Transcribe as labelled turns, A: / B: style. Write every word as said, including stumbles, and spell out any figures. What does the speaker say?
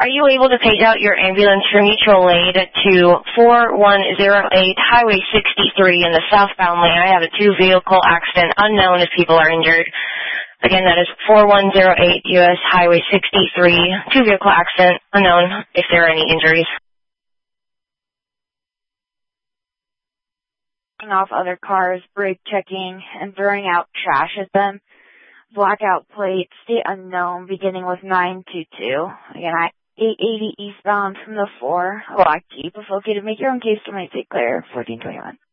A: Are you able to page out your ambulance for mutual aid to four one zero eight Highway sixty-three in the southbound lane? I have a two-vehicle accident, unknown if people are injured. Again, that is four one zero eight U S Highway sixty-three, two-vehicle accident, unknown if there are any injuries.
B: Off other cars, brake checking, and throwing out trash at them. Blackout plate, state unknown, beginning with nine two two. Again, I eight eighty eastbound from the four, black Jeep. If located, make your own case to make it clear, fourteen twenty-one.